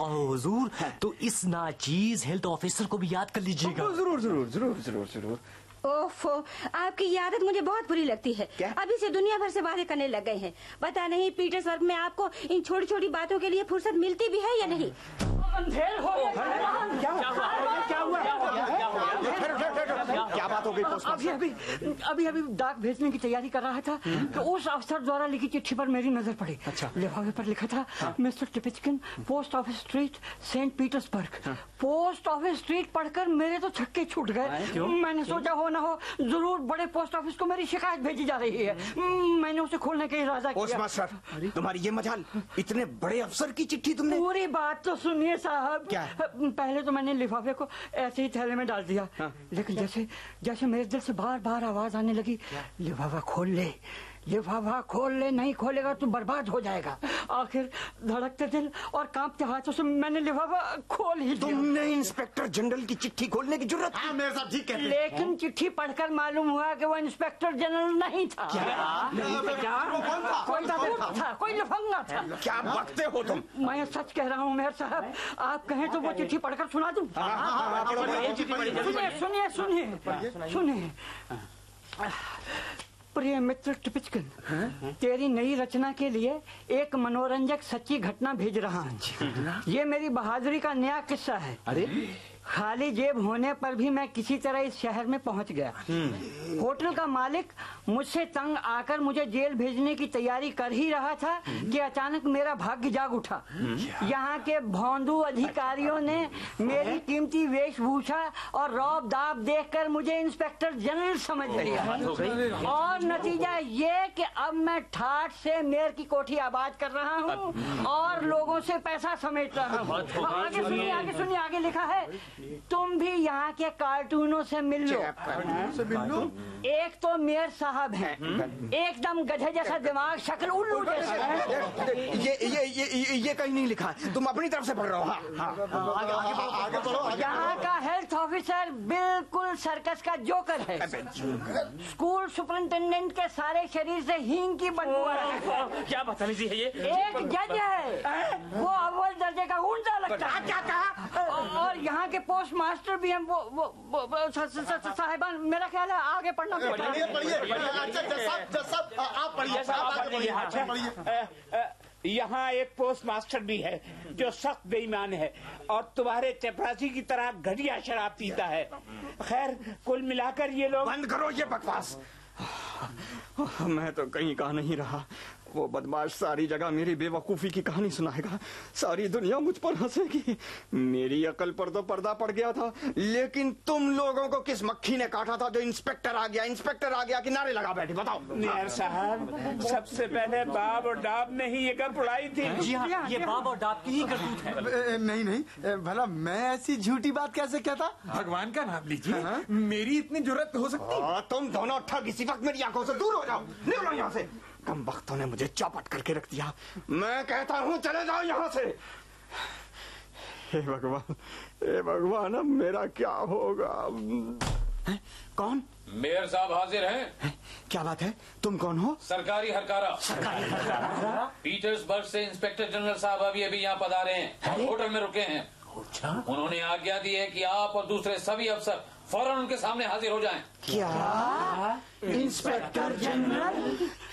और हुजूर तो इस नाचीज हेल्थ ऑफिसर को भी याद कर लीजिएगा। जरूर जरूर जरूर जरूर जरूर। ओफो, आपकी ये आदत मुझे बहुत बुरी लगती है। क्या? अभी से दुनिया भर से वादे करने लग गए हैं। पता नहीं पीटर्सबर्ग में आपको इन छोटी छोटी बातों के लिए फुर्सत मिलती भी है या नहीं। अंधेर हो गया। क्या बात हो गई? अभी डाक भेजने की तैयारी कर रहा था कि उस अफसर द्वारा लिखी चिट्ठी पर मेरी नजर पड़ी। अच्छा। लिफाफे पर लिखा था mister टिपिचकिन, post office street, Saint Petersburg. Post office street पढ़कर मेरे तो छक्के छूट गए। मैंने सोचा हो ना हो जरूर बड़े पोस्ट ऑफिस को मेरी शिकायत भेजी जा रही है। मैंने उसे खोलने का इरादा किया। पोस्ट मास्टर, तुम्हारी ये मजाल, इतने बड़े अफसर की चिट्ठी तुमने? पूरी बात तो सुनिए साहब। क्या? पहले तो मैंने लिफाफे को ऐसे ही थैले में डाल दिया, लेकिन जैसे जैसे मेरे दिल से बार बार आवाज आने लगी, लिफाफा खोल ले, लिफाफा खोल ले, नहीं खोलेगा तो बर्बाद हो जाएगा। आखिर धड़कते दिल और कांपते हाथों से मैंने लिफाफा खोल ही दिया। तुमने इंस्पेक्टर जनरल की चिट्ठी खोलने की जरूरत? हाँ, मेरे साथ ठीक कहते हैं। लेकिन चिट्ठी पढ़कर मालूम हुआ कि वो इंस्पेक्टर जनरल नहीं था। कोई लफंगा था। क्या बकते हो तुम? मैं सच कह रहा हूँ मेयर साहब, आप कहें तो वो चिट्ठी पढ़कर सुना दूं? सुनिए सुनिए सुनिए। प्रिय मित्र टिपिचकिन, तेरी नई रचना के लिए एक मनोरंजक सच्ची घटना भेज रहा हूँ। ये मेरी बहादुरी का नया किस्सा है। अरे, खाली जेब होने पर भी मैं किसी तरह इस शहर में पहुंच गया। होटल का मालिक मुझसे तंग आकर मुझे जेल भेजने की तैयारी कर ही रहा था कि अचानक मेरा भाग्य जाग उठा। यहाँ के भौंदू अधिकारियों ने मेरी कीमती वेशभूषा और रौब दाब देखकर मुझे इंस्पेक्टर जनरल समझ लिया। और नतीजा ये कि अब मैं ठाठ से मेयर की कोठी आबाद कर रहा हूँ और लोगों से पैसा समेट रहा हूँ। आगे सुनिए, आगे लिखा है, तुम भी यहाँ के कार्टूनों से मिल लो। एक तो मेयर साहब हैं, एकदम गधे जैसा दिमाग, शक्ल उल्लू जैसा है। ये कहीं नहीं लिखा, तुम अपनी तरफ से पढ़ रहे हो। यहाँ का हेल्थ ऑफिसर बिल्कुल सर्कस का जोकर है। स्कूल सुपरिंटेंडेंट के सारे शरीर से हींग की बदबू आ रही है। क्या बदतमीजी है ये? एक जज है, वो अव्वल दर्जे का गुंडा लगता है। क्या कहा? और यहाँ के पोस्ट मास्टर भी हैं, वो साहिबान, मेरा ख्याल है आगे पढ़ना पड़ेगा। यहाँ एक पोस्ट मास्टर भी है जो सख्त बेईमान है और तुम्हारे चपरासी की तरह घटिया शराब पीता है। खैर, कुल मिलाकर ये लोग... बंद करो ये बकवास। मैं तो कहीं का नहीं रहा। वो बदमाश सारी जगह मेरी बेवकूफी की कहानी सुनाएगा, सारी दुनिया मुझ पर हंसेगी। मेरी अकल पर तो पर्दा पड़ गया था, लेकिन तुम लोगों को किस मक्खी ने काटा था जो इंस्पेक्टर आ गया कि नारे लगा बैठे? बताओ। मेयर साहब, सबसे पहले बाब और डाब ने ही ये गप उड़ाई थी। जी हाँ, ये बाब और डाब की ही करतूत है। नहीं, भला मैं ऐसी झूठी बात कैसे कहता? भगवान का नाम लीजिए, मेरी इतनी जुर्रत हो सकती? तुम दोनों ठग इसी वक्त मेरी आंखों से दूर हो जाओ, निकलो यहाँ से। कम वक्तों ने मुझे चौपट करके रख दिया। मैं कहता हूँ चले जाओ यहाँ से। हे भगवान, अब मेरा क्या होगा? कौन? मेयर साहब हाजिर हैं। क्या बात है? तुम कौन हो? सरकारी हरकारा। पीटर्सबर्ग से इंस्पेक्टर जनरल साहब अभी यहाँ पधारे हैं, होटल में रुके हैं। उन्होंने आज्ञा दी है कि आप और दूसरे सभी अफसर फौरन उनके सामने हाजिर हो जाएं। क्या? Inspector general?